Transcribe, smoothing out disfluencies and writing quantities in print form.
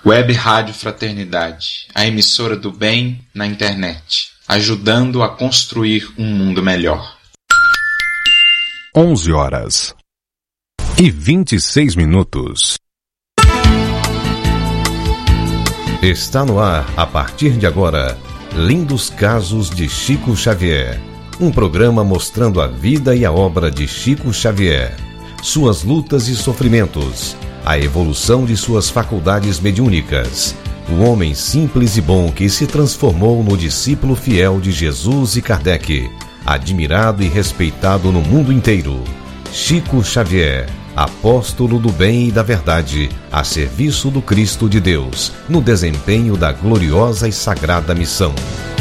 Web Rádio Fraternidade, a emissora do bem na internet, ajudando a construir um mundo melhor. 11h26. Está no ar, a partir de agora, Lindos Casos de Chico Xavier. Um programa mostrando a vida e a obra de Chico Xavier, suas lutas e sofrimentos, a evolução de suas faculdades mediúnicas, o homem simples e bom que se transformou no discípulo fiel de Jesus e Kardec, admirado e respeitado no mundo inteiro. Chico Xavier, apóstolo do bem e da verdade, a serviço do Cristo de Deus, no desempenho da gloriosa e sagrada missão.